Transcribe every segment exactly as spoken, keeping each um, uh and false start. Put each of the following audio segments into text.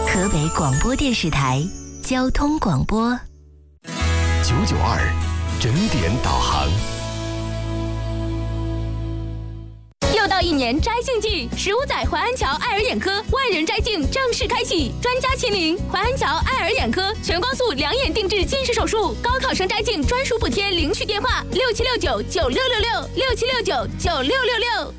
河北广播电视台交通广播九九二整点导航。 又到一年摘杏季，十五载淮安桥爱尔眼科万人摘镜正式开启，专家亲临淮安桥爱尔眼科，全光速两眼定制近视手术，高考生摘镜专属补贴，领取电话六七六九九六六六六七六九九六六六。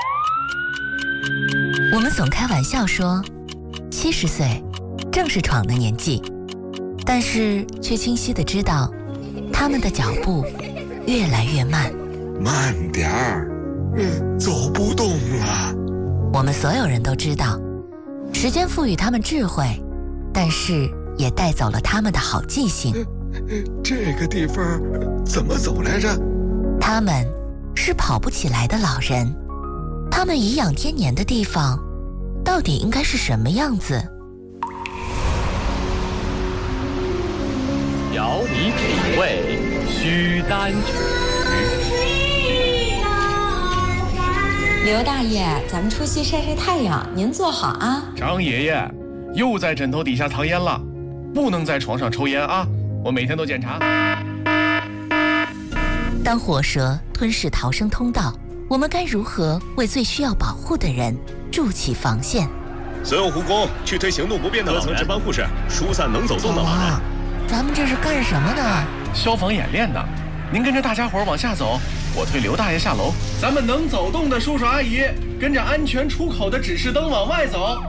我们总开玩笑说，七十岁正是闯的年纪，但是却清晰地知道，他们的脚步越来越慢。 慢点儿，嗯，走不动了。 我们所有人都知道，时间赋予他们智慧，但是也带走了他们的好记性。 这个地方怎么走来着？ 他们是跑不起来的老人，他们颐养天年的地方，到底应该是什么样子？ 邀你品味须丹曲。 刘大爷，咱们出去晒晒太阳，您坐好啊。 张爷爷，又在枕头底下藏烟了，不能在床上抽烟啊！我每天都检查。 当火蛇吞噬逃生通道，我们该如何为最需要保护的人筑起防线？ 所有护工去推行动不便的老人，各层值班护士疏散能走动的老人。 啊，咱们这是干什么呢？ 消防演练呢。您跟着大家伙往下走，我推刘大爷下楼。咱们能走动的叔叔阿姨，跟着安全出口的指示灯往外走。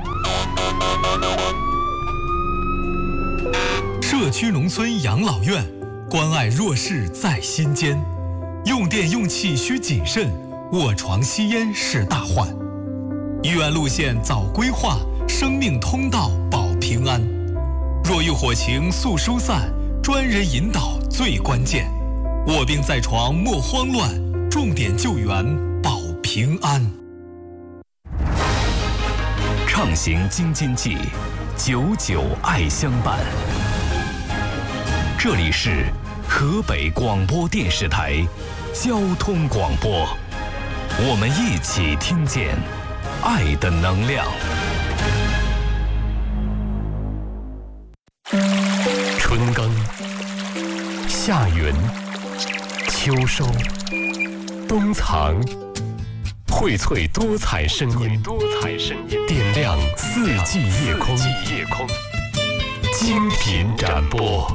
社区农村养老院，关爱弱势在心间。用电用气需谨慎，卧床吸烟是大患。医院路线早规划，生命通道保平安。若遇火情速疏散，专人引导最关键。卧病在床莫慌乱，重点救援保平安。 畅行京津冀，久久爱相伴。这里是河北广播电视台交通广播，我们一起听见爱的能量。春耕、夏耘、秋收、冬藏，荟萃多彩声音，多彩声音点亮四季夜空，夜空精品展播。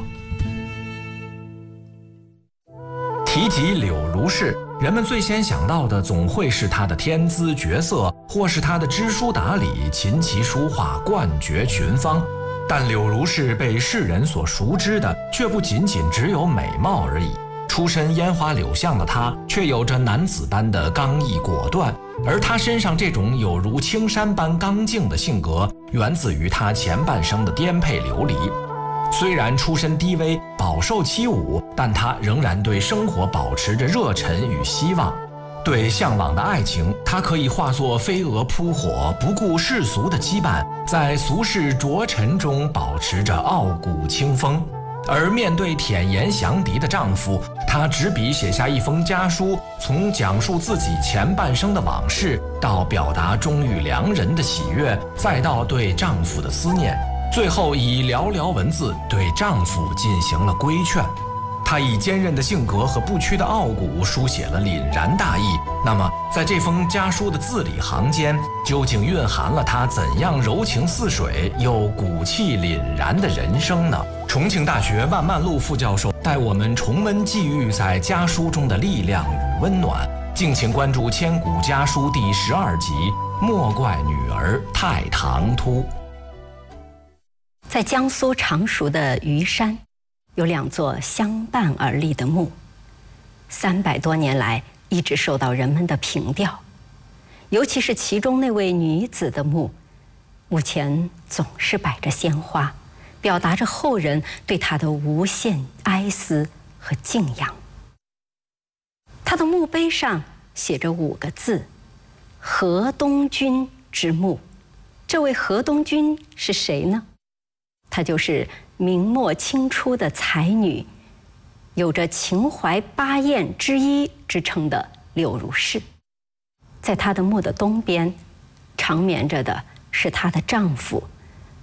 提及柳如是，人们最先想到的总会是她的天姿绝色，或是她的知书达理、琴棋书画冠绝群芳。但柳如是被世人所熟知的，却不仅仅只有美貌而已。出身烟花柳巷的她，却有着男子般的刚毅果断，而她身上这种有如青山般刚劲的性格，源自于她前半生的颠沛流离。虽然出身低微，饱受欺侮，但她仍然对生活保持着热忱与希望。对向往的爱情，她可以化作飞蛾扑火，不顾世俗的羁绊，在俗世浊尘中保持着傲骨清风。而面对舔颜降敌的丈夫，她执笔写下一封家书，从讲述自己前半生的往事，到表达终遇良人的喜悦，再到对丈夫的思念，最后以寥寥文字对丈夫进行了规劝。她以坚韧的性格和不屈的傲骨书写了凛然大义。那么在这封家书的字里行间，究竟蕴含了她怎样柔情似水又骨气凛然的人生呢？重庆大学万曼路副教授带我们重温寄寓在家书中的力量与温暖。敬请关注《千古家书》第十二集，莫怪女儿太唐突。 在江苏常熟的虞山，有两座相伴而立的墓，三百多年来一直受到人们的凭吊。尤其是其中那位女子的墓，墓前总是摆着鲜花，表达着后人对她的无限哀思和敬仰。她的墓碑上写着五个字：河东君之墓。这位河东君是谁呢？她就是明末清初的才女，有着秦淮八艳之一之称的柳如是。在她的墓的东边，长眠着的是她的丈夫，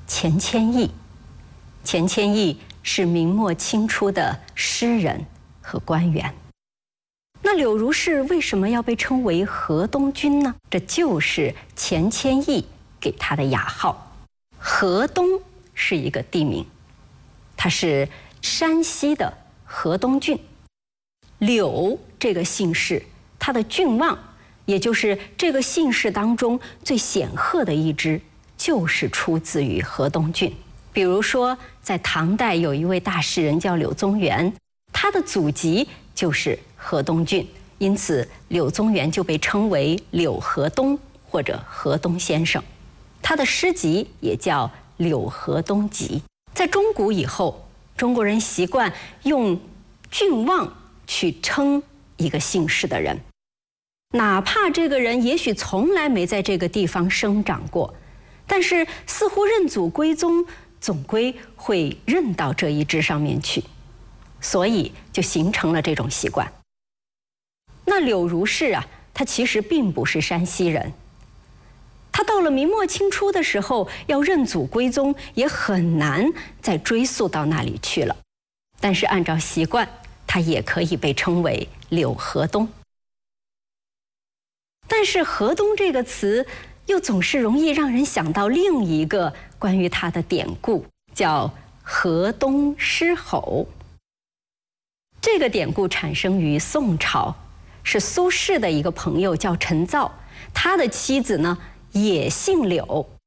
钱谦益。钱谦益是明末清初的诗人和官员。那柳如是为什么要被称为河东君呢？这就是钱谦益给他的雅号。河东是一个地名，它是山西的河东郡。柳这个姓氏，它的郡望，也就是这个姓氏当中最显赫的一支，就是出自于河东郡。比如说，在唐代有一位大诗人叫柳宗元，他的祖籍就是河东郡，因此柳宗元就被称为柳河东或者河东先生。他的诗集也叫《柳河东集》。在中古以后，中国人习惯用郡望去称一个姓氏的人，哪怕这个人也许从来没在这个地方生长过，但是似乎认祖归宗，总归会认到这一支上面去，所以就形成了这种习惯。那柳如是啊，他其实并不是山西人，他到了明末清初的时候，要认祖归宗也很难再追溯到那里去了。但是按照习惯，他也可以被称为柳河东。但是河东这个词又总是容易让人想到另一个关于他的典故，叫河东狮吼。这个典故产生于宋朝，是苏轼的一个朋友叫陈造，他的妻子呢也姓柳，